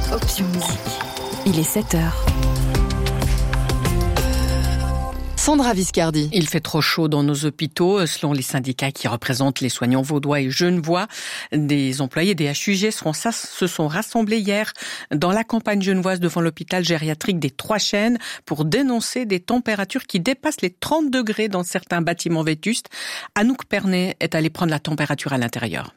Option musique. Il est 7h. Sandra Viscardi. Il fait trop chaud dans nos hôpitaux. Selon les syndicats qui représentent les soignants vaudois et genevois, des employés des HUG se sont rassemblés hier dans la campagne genevoise devant l'hôpital gériatrique des Trois Chênes pour dénoncer des températures qui dépassent les 30 degrés dans certains bâtiments vétustes. Anouk Pernet est allée prendre la température à l'intérieur.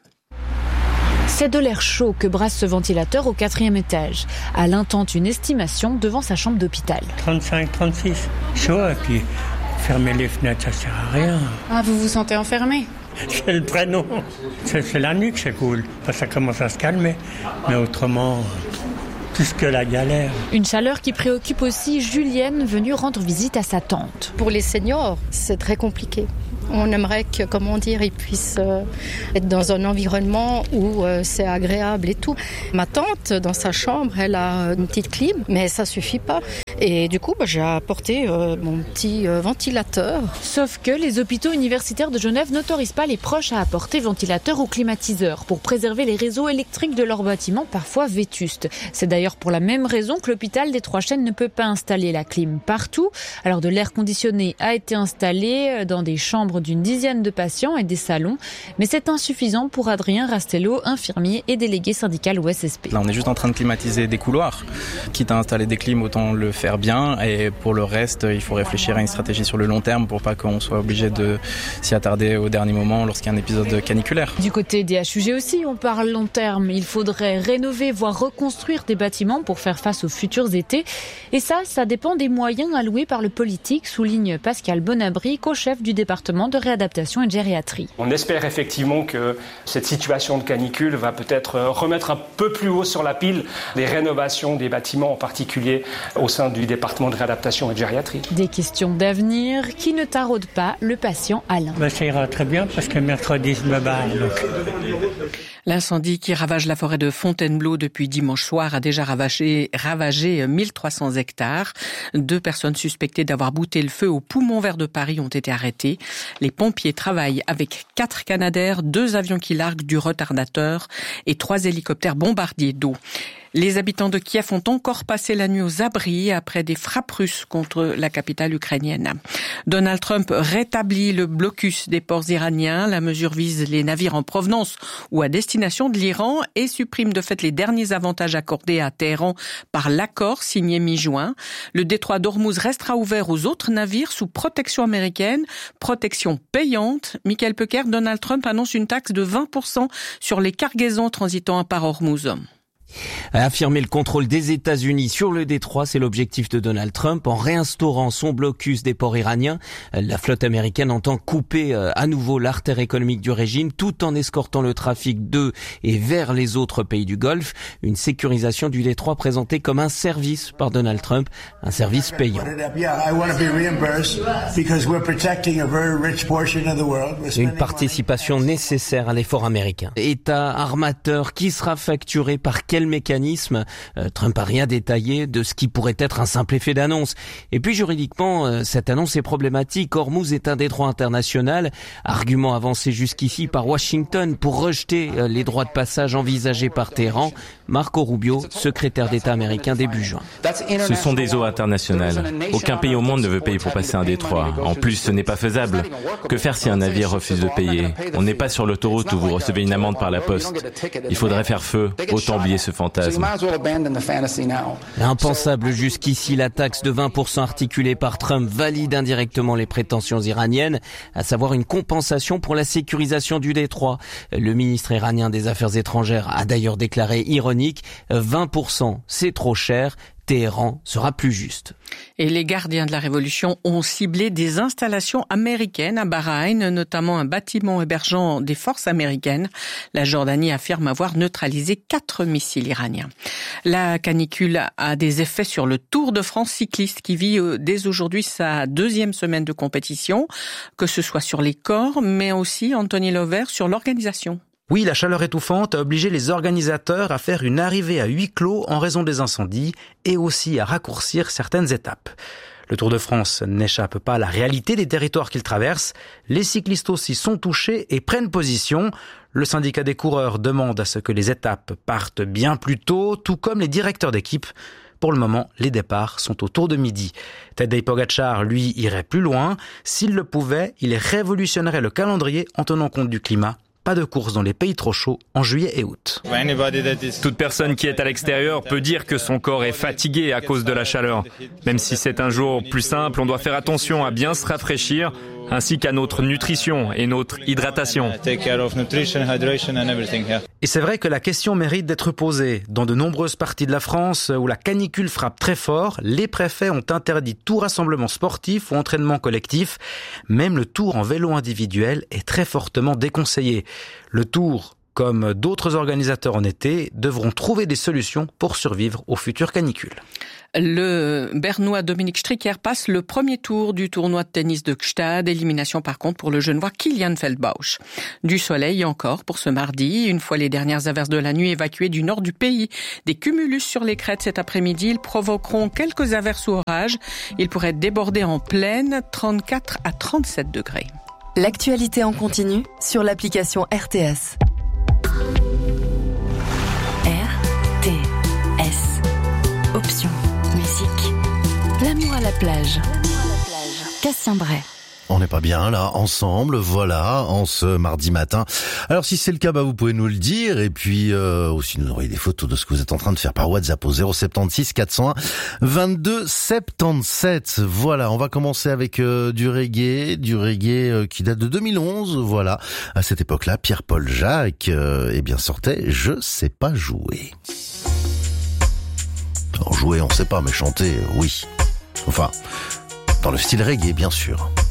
C'est de l'air chaud que brasse ce ventilateur au 4e étage. Alain tente une estimation devant sa chambre d'hôpital. 35, 36. Chaud, et puis fermer les fenêtres, ça sert à rien. Ah, vous vous sentez enfermé ? C'est le prénom. C'est la nuque, c'est cool. Ça commence à se calmer. Mais autrement, plus que la galère. Une chaleur qui préoccupe aussi Julienne, venue rendre visite à sa tante. Pour les seniors, c'est très compliqué. On aimerait que, ils puissent être dans un environnement où c'est agréable et tout. Ma tante, dans sa chambre, elle a une petite clim, mais ça suffit pas. Et du coup, j'ai apporté mon petit ventilateur. Sauf que les hôpitaux universitaires de Genève n'autorisent pas les proches à apporter ventilateur ou climatiseur pour préserver les réseaux électriques de leurs bâtiments parfois vétustes. C'est d'ailleurs pour la même raison que l'hôpital des Trois Chênes ne peut pas installer la clim partout. Alors de l'air conditionné a été installé dans des chambres d'une dizaine de patients et des salons, mais c'est insuffisant pour Adrien Rastello, infirmier et délégué syndical au SSP. Là, on est juste en train de climatiser des couloirs. Quitte à installer des clims, autant le faire bien, et pour le reste, il faut réfléchir à une stratégie sur le long terme pour pas qu'on soit obligé de s'y attarder au dernier moment lorsqu'il y a un épisode caniculaire. Du côté des HUG aussi, on parle long terme. Il faudrait rénover, voire reconstruire des bâtiments pour faire face aux futurs étés. Et ça dépend des moyens alloués par le politique, souligne Pascal Bonabri, co-chef du département de réadaptation et de gériatrie. On espère effectivement que cette situation de canicule va peut-être remettre un peu plus haut sur la pile les rénovations des bâtiments, en particulier au sein du département de réadaptation et de gériatrie. Des questions d'avenir qui ne taraudent pas le patient Alain. Ça ira très bien parce que mercredi je me barre. L'incendie qui ravage la forêt de Fontainebleau depuis dimanche soir a déjà ravagé 1300 hectares. 2 personnes suspectées d'avoir bouté le feu au poumon vert de Paris ont été arrêtées. Les pompiers travaillent avec 4 Canadair, 2 avions qui larguent du retardateur et 3 hélicoptères bombardiers d'eau. Les habitants de Kiev ont encore passé la nuit aux abris après des frappes russes contre la capitale ukrainienne. Donald Trump rétablit le blocus des ports iraniens. La mesure vise les navires en provenance ou à destination de l'Iran et supprime de fait les derniers avantages accordés à Téhéran par l'accord signé mi-juin. Le détroit d'Ormuz restera ouvert aux autres navires sous protection américaine, protection payante. Michael Pecker, Donald Trump annonce une taxe de 20% sur les cargaisons transitant par Ormuz. Affirmer le contrôle des États-Unis sur le détroit, c'est l'objectif de Donald Trump. En réinstaurant son blocus des ports iraniens, la flotte américaine entend couper à nouveau l'artère économique du régime tout en escortant le trafic de et vers les autres pays du Golfe. Une sécurisation du détroit présentée comme un service par Donald Trump, un service payant. Une participation nécessaire à l'effort américain. État armateur qui sera facturé par quel mécanisme? Trump a rien détaillé de ce qui pourrait être un simple effet d'annonce. Et puis juridiquement, cette annonce est problématique. Ormuz est un détroit international, argument avancé jusqu'ici par Washington pour rejeter les droits de passage envisagés par Téhéran. Marco Rubio, secrétaire d'État américain début juin. Ce sont des eaux internationales. Aucun pays au monde ne veut payer pour passer un détroit. En plus, ce n'est pas faisable. Que faire si un navire refuse de payer? On n'est pas sur l'autoroute où vous recevez une amende par la poste. Il faudrait faire feu. Autant oublier ce fantasme. Impensable jusqu'ici, la taxe de 20% articulée par Trump valide indirectement les prétentions iraniennes, à savoir une compensation pour la sécurisation du détroit. Le ministre iranien des Affaires étrangères a d'ailleurs déclaré ironique, 20%, c'est trop cher. Téhéran sera plus juste. Et les gardiens de la Révolution ont ciblé des installations américaines à Bahreïn, notamment un bâtiment hébergeant des forces américaines. La Jordanie affirme avoir neutralisé 4 missiles iraniens. La canicule a des effets sur le Tour de France cycliste qui vit dès aujourd'hui sa 2e semaine de compétition, que ce soit sur les corps, mais aussi, Anthony Lovert, sur l'organisation. Oui, la chaleur étouffante a obligé les organisateurs à faire une arrivée à huis clos en raison des incendies et aussi à raccourcir certaines étapes. Le Tour de France n'échappe pas à la réalité des territoires qu'il traverse. Les cyclistes aussi sont touchés et prennent position. Le syndicat des coureurs demande à ce que les étapes partent bien plus tôt, tout comme les directeurs d'équipe. Pour le moment, les départs sont autour de midi. Tadej Pogačar, lui, irait plus loin. S'il le pouvait, il révolutionnerait le calendrier en tenant compte du climat. Pas de course dans les pays trop chauds en juillet et août. Toute personne qui est à l'extérieur peut dire que son corps est fatigué à cause de la chaleur. Même si c'est un jour plus simple, on doit faire attention à bien se rafraîchir, ainsi qu'à notre nutrition et notre hydratation. Et c'est vrai que la question mérite d'être posée. Dans de nombreuses parties de la France où la canicule frappe très fort, les préfets ont interdit tout rassemblement sportif ou entraînement collectif. Même le tour en vélo individuel est très fortement déconseillé. Le Tour, comme d'autres organisateurs en été, devront trouver des solutions pour survivre aux futures canicules. Le Bernois Dominique Stricker passe le premier tour du tournoi de tennis de Gstaad. Élimination par contre pour le Genevois Kilian Feldbausch. Du soleil encore pour ce mardi. Une fois les dernières averses de la nuit évacuées du nord du pays. Des cumulus sur les crêtes cet après-midi. Ils provoqueront quelques averses ou orages. Ils pourraient déborder en plaine 34 à 37 degrés. L'actualité en continu sur l'application RTS. RTS. Option. Musique. L'amour à la plage. Cassien Bray. On n'est pas bien là, ensemble, voilà, en ce mardi matin. Alors si c'est le cas, vous pouvez nous le dire, et puis aussi nous envoyer des photos de ce que vous êtes en train de faire par WhatsApp au 076 401 22 77. Voilà, on va commencer avec du reggae qui date de 2011, voilà. À cette époque-là, Pierre-Paul Jacques, sortait « Je sais pas jouer ». Alors jouer, on sait pas, mais chanter, oui. Enfin, dans le style reggae, bien sûr.